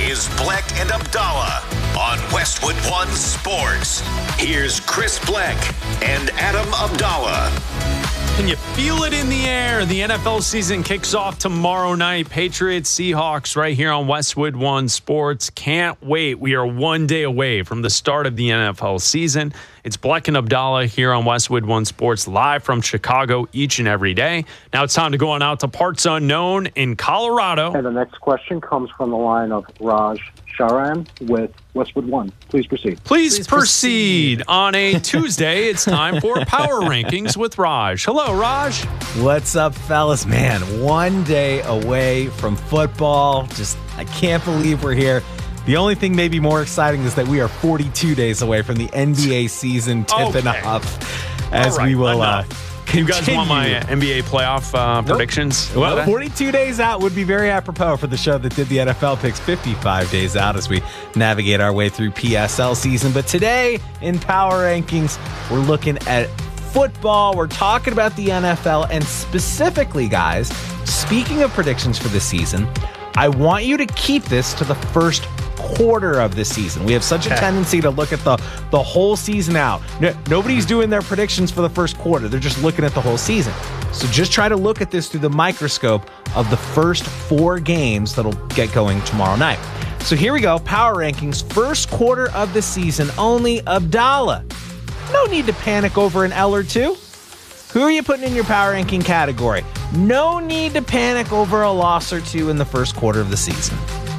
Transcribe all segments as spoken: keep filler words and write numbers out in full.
is Bleck and Abdallah on Westwood One Sports. Here's Chris Bleck and Adam Abdallah. Can you feel it in the air? The N F L season kicks off tomorrow night. Patriots, Seahawks right here on Westwood One Sports. Can't wait. We are one day away from the start of the N F L season. It's Bleck and Abdallah here on Westwood One Sports, live from Chicago each and every day. Now it's time to go on out to parts unknown in Colorado. And the next question comes from the line of Raj Sharan with Westwood One. Please proceed. Please, Please proceed. proceed. On a Tuesday, it's time for Power Rankings with Raj. Hello, Raj. What's up, fellas? Man, one day away from football. Just, I can't believe we're here. The only thing maybe more exciting is that we are forty-two days away from the N B A season tipping Okay. off as All right, we will uh, You continue. guys want my N B A playoff uh, predictions? Well, forty-two days out would be very apropos for the show that did the N F L picks fifty-five days out as we navigate our way through P S L season. But today in Power Rankings, we're looking at football. We're talking about the N F L, and specifically, guys, speaking of predictions for the season, I want you to keep this to the first quarter of the season. We have such a tendency to look at the the whole season out. No, nobody's doing their predictions for the first quarter. They're just looking at the whole season. So just try to look at this through the microscope of the first four games that'll get going tomorrow night. So here we go. Power Rankings, first quarter of the season only. Abdallah, no need to panic over an L or two. Who are you putting in your power ranking category? No need to panic over a loss or two in the first quarter of the season.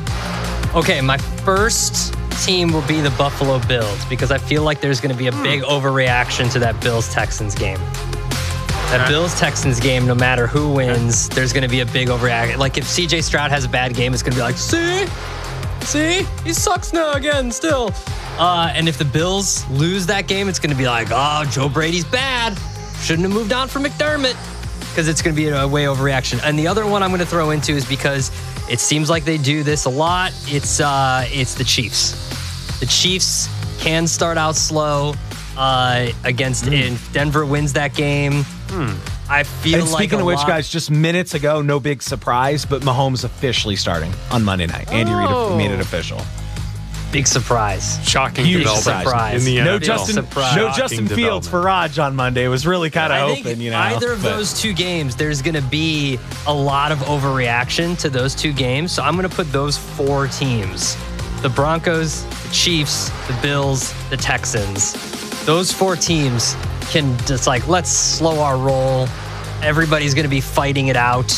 Okay, my first team will be the Buffalo Bills because I feel like there's going to be a big overreaction to that Bills-Texans game. That Bills-Texans game, no matter who wins, there's going to be a big overreaction. Like if C J Stroud has a bad game, it's going to be like, see? See? He sucks now again still. Uh, and if the Bills lose that game, it's going to be like, oh, Joe Brady's bad. Shouldn't have moved on from McDermott. Because it's going to be a way overreaction. And the other one I'm going to throw into is because it seems like they do this a lot. It's uh, it's the Chiefs. The Chiefs can start out slow uh, against mm. if Denver wins that game. Mm. I feel and like speaking of which, lot, guys, just minutes ago, no big surprise, but Mahomes officially starting on Monday night. Andy Oh. Reid made it official. big surprise. Shocking Huge development surprise. in the No N F L. Justin, surprise. no Shocking Justin Fields for development. Raj on Monday. It was really kind of I think open, you know. either of but- those two games, there's going to be a lot of overreaction to those two games. So I'm going to put those four teams: the Broncos, the Chiefs, the Bills, the Texans. Those four teams can just like, let's slow our roll. Everybody's going to be fighting it out.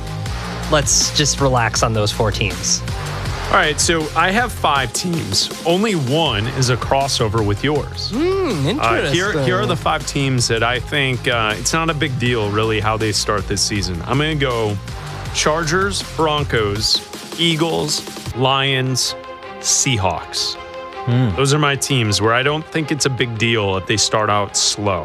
Let's just relax on those four teams. All right, so I have five teams. Only one is a crossover with yours. Hmm, interesting. Uh, here, here are the five teams that I think uh, it's not a big deal, really, how they start this season. I'm going to go Chargers, Broncos, Eagles, Lions, Seahawks. Hmm. Those are my teams where I don't think it's a big deal if they start out slow.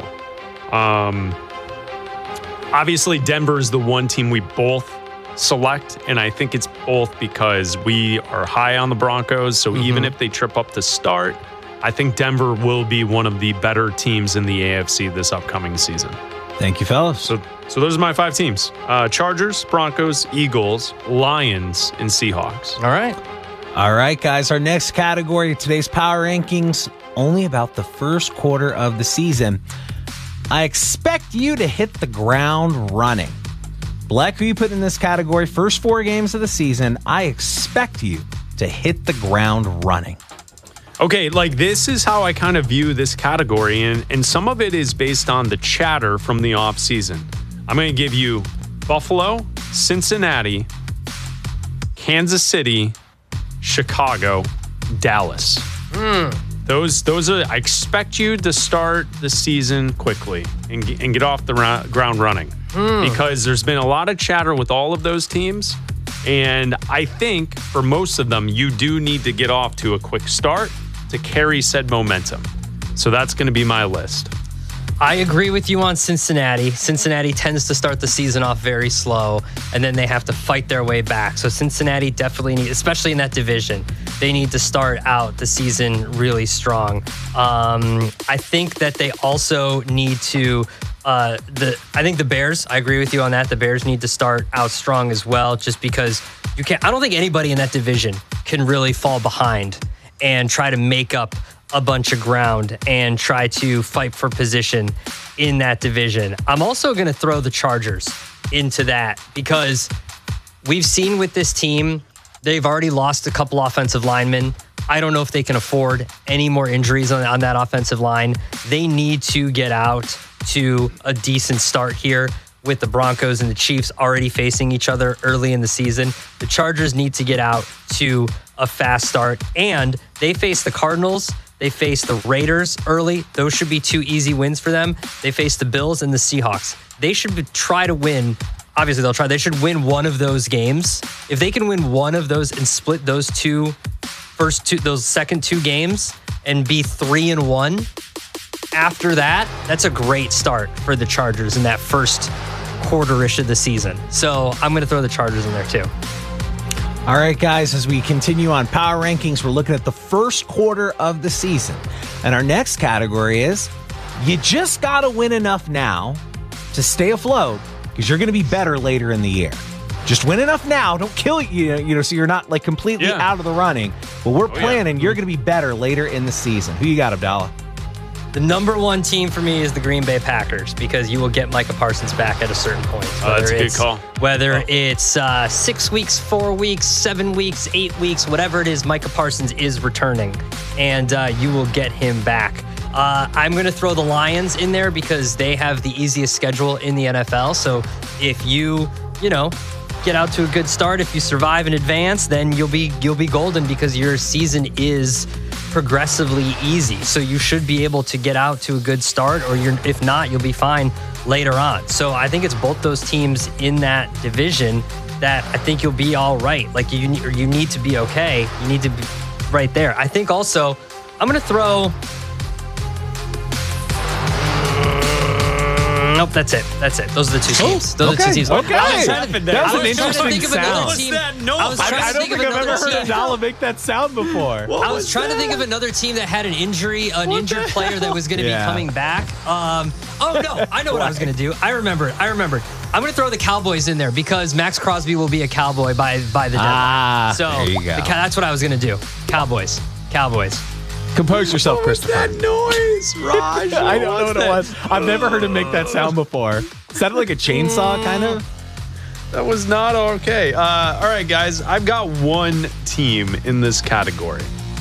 Um, obviously, Denver is the one team we both select, and I think it's both because we are high on the Broncos. So mm-hmm. even if they trip up to start, I think Denver will be one of the better teams in the A F C this upcoming season. Thank you, fellas. So, so those are my five teams: uh, Chargers, Broncos, Eagles, Lions, and Seahawks. All right. All right, guys, our next category, today's Power Rankings, only about the first quarter of the season. I expect you to hit the ground running. Bleck, who you put in this category, first four games of the season, I expect you to hit the ground running. Okay, like this is how I kind of view this category, and, and some of it is based on the chatter from the offseason. I'm going to give you Buffalo, Cincinnati, Kansas City, Chicago, Dallas. Mm. Those, those are. I expect you to start the season quickly and, and get off the ra- ground running mm. because there's been a lot of chatter with all of those teams, and I think for most of them, you do need to get off to a quick start to carry said momentum. So that's going to be my list. I agree with you on Cincinnati. Cincinnati tends to start the season off very slow, and then they have to fight their way back. So Cincinnati definitely need, especially in that division, they need to start out the season really strong. Um, I think that they also need to. Uh, the I think the Bears. I agree with you on that. The Bears need to start out strong as well, just because you can't. I don't think anybody in that division can really fall behind and try to make up a bunch of ground and try to fight for position in that division. I'm also going to throw the Chargers into that because we've seen with this team, they've already lost a couple offensive linemen. I don't know if they can afford any more injuries on, on that offensive line. They need to get out to a decent start here with the Broncos and the Chiefs already facing each other early in the season. The Chargers need to get out to a fast start, and they face the Cardinals. They face the Raiders early. Those should be two easy wins for them. They face the Bills and the Seahawks. They should be, try to win. Obviously, they'll try. They should win one of those games. If they can win one of those and split those two first two, those second two games and be three and one after that, that's a great start for the Chargers in that first quarter-ish of the season. So I'm going to throw the Chargers in there too. All right, guys, as we continue on Power Rankings, we're looking at the first quarter of the season. And our next category is you just got to win enough now to stay afloat because you're going to be better later in the year. Just win enough now. Don't kill you, you know, so you're not like completely yeah. out of the running. But we're oh, planning yeah. you're going to be better later in the season. Who you got, Abdallah? The number one team for me is the Green Bay Packers because you will get Micah Parsons back at a certain point. Oh, that's a good call. Whether oh. it's uh, six weeks, four weeks, seven weeks, eight weeks, whatever it is, Micah Parsons is returning, and uh, you will get him back. Uh, I'm going to throw the Lions in there because they have the easiest schedule in the N F L. So if you, you know, get out to a good start, if you survive in advance, then you'll be you'll be golden because your season is progressively easy. So you should be able to get out to a good start, or you're, if not, you'll be fine later on. So I think it's both those teams in that division that I think you'll be all right. Like you, or you need to be okay. You need to be right there. I think also I'm going to throw. Nope, that's it. That's it. Those are the two teams. Those okay. are the two teams. Okay. I was trying to, That's I an was trying to interesting think of sound. another What team. was that? No, I was I, trying I to don't think, think of I've another ever heard team. Abdallah make that sound before. I was trying that? to think of another team that had an injury, an What injured player that was going to yeah. be coming back. Um, oh, no. I know what I was going to do. I remember. I remember. I'm going to throw the Cowboys in there because Max Crosby will be a Cowboy by, by the deadline. Ah, so there you go. The, that's what I was going to do. Cowboys. Cowboys. Compose yourself, What was Christopher. that noise, Raj? I don't know what that? it was. I've never heard him make that sound before. Sounded like a chainsaw, kind of. That was not okay. Uh, all right, guys. I've got one team in this category.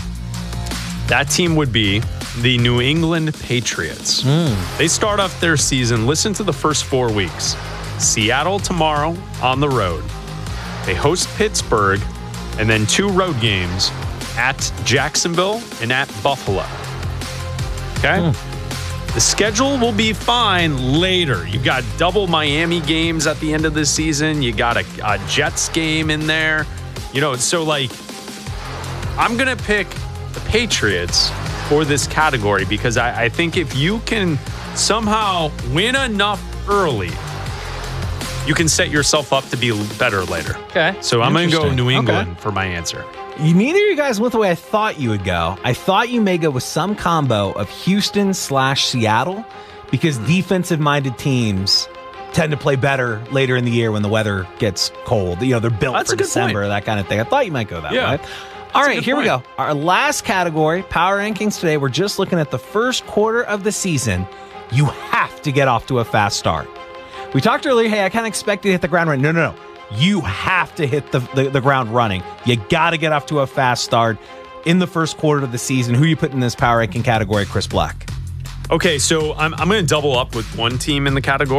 That team would be the New England Patriots. Mm. They start off their season. Listen to the first four weeks. Seattle tomorrow on the road. They host Pittsburgh, and then two road games at Jacksonville and at Buffalo. Okay? Mm. The schedule will be fine later. You got double Miami games at the end of the season. You got a, a Jets game in there. You know, so like, I'm going to pick the Patriots for this category because I, I think if you can somehow win enough early, you can set yourself up to be better later. Okay. So I'm going to go New England Okay. for my answer. You, neither of you guys went the way I thought you would go. I thought you may go with some combo of Houston slash Seattle because defensive-minded teams tend to play better later in the year when the weather gets cold. You know, they're built That's for a good December, point. that kind of thing. I thought you might go that Yeah. way. All a right, good here we go. point. Our last category, Power Rankings today. We're just looking at the first quarter of the season. You have to get off to a fast start. We talked earlier, hey, I kind of expected to hit the ground running. No, no, no. You have to hit the, the, the ground running. You got to get off to a fast start in the first quarter of the season. Who you put in this power ranking category, Chris Black? Okay, so I'm, I'm going to double up with one team in the category.